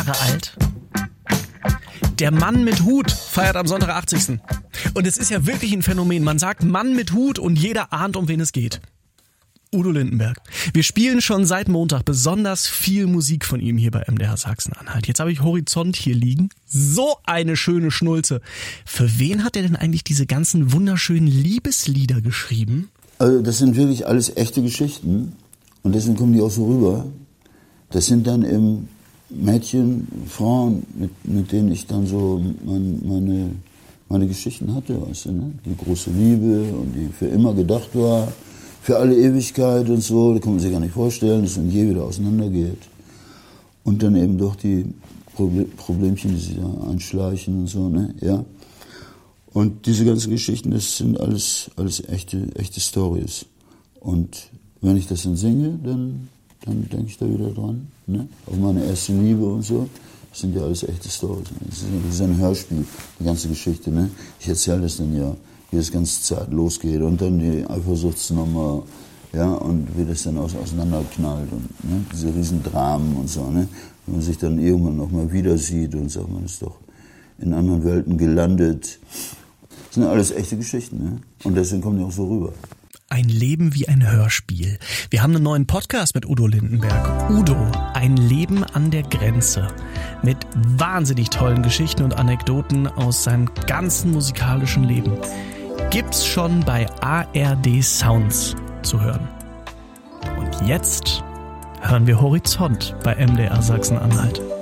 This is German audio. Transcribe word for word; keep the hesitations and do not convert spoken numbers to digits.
Jahre alt. Der Mann mit Hut feiert am Sonntag achtzigsten Und es ist ja wirklich ein Phänomen. Man sagt Mann mit Hut und jeder ahnt, um wen es geht. Udo Lindenberg. Wir spielen schon seit Montag besonders viel Musik von ihm hier bei M D R Sachsen-Anhalt. Jetzt habe ich Horizont hier liegen. So eine schöne Schnulze. Für wen hat er denn eigentlich diese ganzen wunderschönen Liebeslieder geschrieben? Also das sind wirklich alles echte Geschichten und deswegen kommen die auch so rüber. Das sind dann eben Mädchen, Frauen, mit, mit denen ich dann so mein, meine, meine Geschichten hatte, weißt du, ne? Die große Liebe und die für immer gedacht war, für alle Ewigkeit und so, da kann man sich gar nicht vorstellen, dass es dann je wieder auseinandergeht. Und dann eben doch die Proble- Problemchen, die sich da einschleichen und so, ne, ja. Und diese ganzen Geschichten, das sind alles, alles echte, echte Storys. Und wenn ich das dann singe, dann dann denke ich da wieder dran, ne? Auf meine erste Liebe und so. Das sind ja alles echte Storys. Das ist, das ist ein Hörspiel, die ganze Geschichte, ne? Ich erzähle das dann ja, wie das ganze Zeit losgeht und dann die Eifersuchtsnummer, ja, und wie das dann auseinanderknallt und ne? Diese riesen Dramen und so, ne? Wenn man sich dann irgendwann noch mal wieder sieht und sagt, man ist doch in anderen Welten gelandet. Das sind alles echte Geschichten, ne? Und deswegen kommen die auch so rüber. Ein Leben wie ein Hörspiel. Wir haben einen neuen Podcast mit Udo Lindenberg. Udo, ein Leben an der Grenze. Mit wahnsinnig tollen Geschichten und Anekdoten aus seinem ganzen musikalischen Leben. Gibt's schon bei A R D Sounds zu hören. Und jetzt hören wir Horizont bei M D R Sachsen-Anhalt.